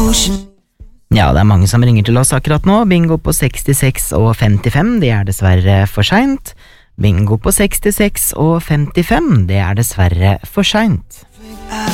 Ja, det mange som ringer til oss akkurat nå. Bingo på 66 og 55, det dessverre for sent. Bingo på 66 og 55, det dessverre for sent.